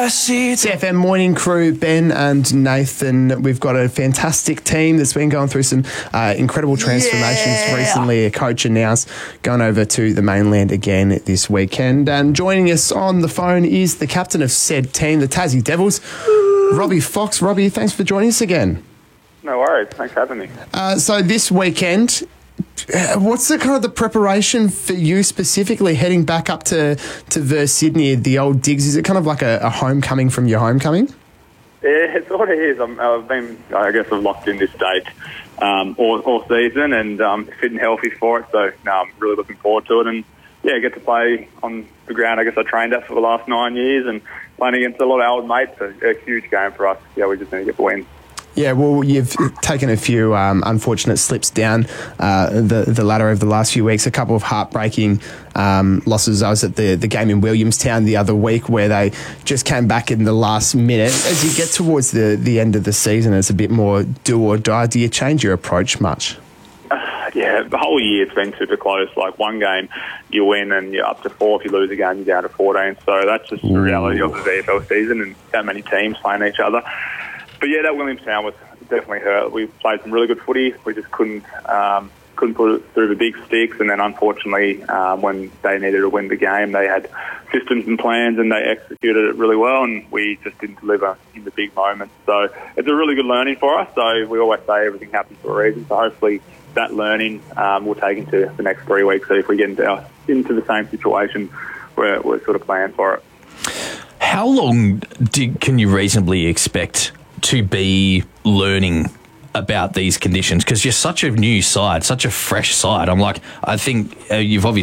CFM Morning Crew, Ben and Nathan. We've got a fantastic team that's been going through some incredible transformations recently. A coach announced going over to the mainland again this weekend. And joining us on the phone is the captain of said team, the Tassie Devils, Robbie Fox. Robbie, thanks for joining us again. No worries. Thanks for having me. So this weekend, what's the kind of the preparation for you specifically heading back up to Verse Sydney, the old digs? Is it kind of like a homecoming from your homecoming? Yeah, it sort of is. I've been, I guess, I've locked in this state all season and fit and healthy for it. So I'm really looking forward to it. And yeah, get to play on the ground I guess I trained at for the last 9 years and playing against a lot of old mates. A huge game for us. Yeah, we just need to get the win. Yeah, well, you've taken a few unfortunate slips down the ladder over the last few weeks. A couple of heartbreaking losses. I was at the game in Williamstown the other week where they just came back in the last minute. As you get towards the end of the season, it's a bit more do or die. Do you change your approach much? Yeah, the whole year it's been super close. Like one game you win and you're up to 4. If you lose a game, you're down to 14. So that's just the reality of the VFL season and that many teams playing each other. But yeah, that Williamstown was definitely hurt. We played some really good footy. We just couldn't put it through the big sticks. And then unfortunately, when they needed to win the game, they had systems and plans and they executed it really well. And we just didn't deliver in the big moments. So it's a really good learning for us. So we always say everything happens for a reason. So hopefully that learning we'll take into the next 3 weeks. So if we get into the same situation, we're sort of planning for it. How long can you reasonably expect to be learning about these conditions? Because you're such a new side, such a fresh side. I think you've obviously